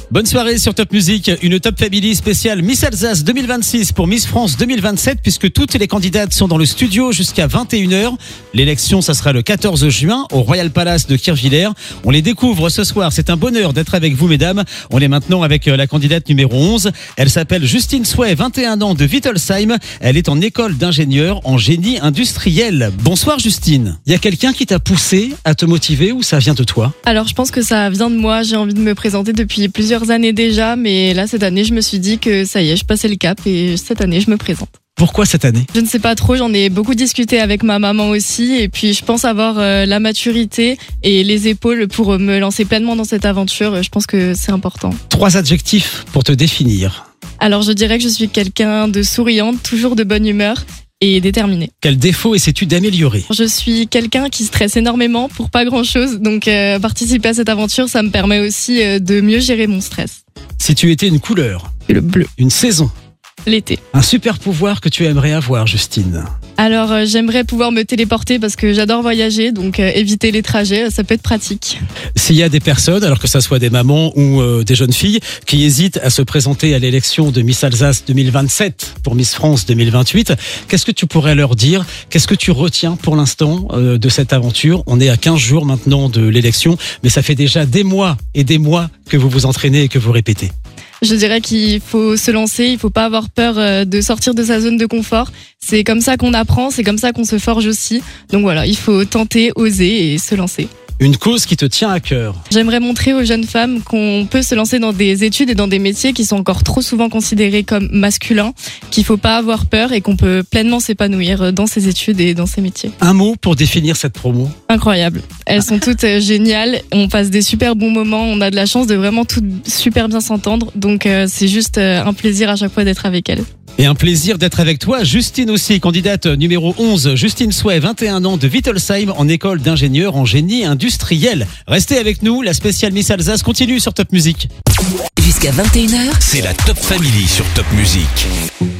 Bonne soirée sur Top Music, une Top Family spéciale Miss Alsace 2026 pour Miss France 2027 puisque toutes les candidates sont dans le studio jusqu'à 21h. L'élection, ça sera le 14 juin au Royal Palace de Kirchwiller. On les découvre ce soir, c'est un bonheur d'être avec vous mesdames. On est maintenant avec la candidate numéro 11. Elle s'appelle Justine Sway, 21 ans de Wittelsheim. Elle est en école d'ingénieur en génie industriel. Bonsoir Justine. Il y a quelqu'un qui t'a poussé à te motiver ou ça vient de toi? Alors je pense que ça vient de moi, j'ai envie de me présenter depuis plusieurs années déjà, mais là cette année je me suis dit que ça y est, je passais le cap et cette année je me présente. Pourquoi cette année? Je ne sais pas trop, j'en ai beaucoup discuté avec ma maman aussi et puis je pense avoir la maturité et les épaules pour me lancer pleinement dans cette aventure, je pense que c'est important. 3 adjectifs pour te définir. Alors je dirais que je suis quelqu'un de souriante, toujours de bonne humeur et déterminée. Quel défaut essaies-tu d'améliorer? Je suis quelqu'un qui stresse énormément pour pas grand-chose, donc participer à cette aventure, ça me permet aussi de mieux gérer mon stress. Si tu étais une couleur, Le bleu, une saison, l'été. un super pouvoir que tu aimerais avoir, Justine. Alors j'aimerais pouvoir me téléporter parce que j'adore voyager, donc éviter les trajets, ça peut être pratique. S'il y a des personnes, alors que ça soit des mamans ou des jeunes filles, qui hésitent à se présenter à l'élection de Miss Alsace 2027 pour Miss France 2028, qu'est-ce que tu pourrais leur dire? Qu'est-ce que tu retiens pour l'instant de cette aventure? On est à 15 jours maintenant de l'élection, mais ça fait déjà des mois et des mois que vous vous entraînez et que vous répétez. Je dirais qu'il faut se lancer, il faut pas avoir peur de sortir de sa zone de confort. C'est comme ça qu'on apprend, c'est comme ça qu'on se forge aussi. Donc voilà, il faut tenter, oser et se lancer. Une cause qui te tient à cœur. J'aimerais montrer aux jeunes femmes qu'on peut se lancer dans des études et dans des métiers qui sont encore trop souvent considérés comme masculins, qu'il faut pas avoir peur et qu'on peut pleinement s'épanouir dans ces études et dans ces métiers. Un mot pour définir cette promo. Incroyable. Elles sont toutes géniales. On passe des super bons moments. On a de la chance de vraiment toutes super bien s'entendre. Donc c'est juste un plaisir à chaque fois d'être avec elles. Et un plaisir d'être avec toi. Justine aussi, candidate numéro 11. Justine Sway, 21 ans de Wittelsheim en école d'ingénieur en génie industriel. Restez avec nous, la spéciale Miss Alsace continue sur Top Music. Jusqu'à 21h, C'est la Top Family sur Top Music.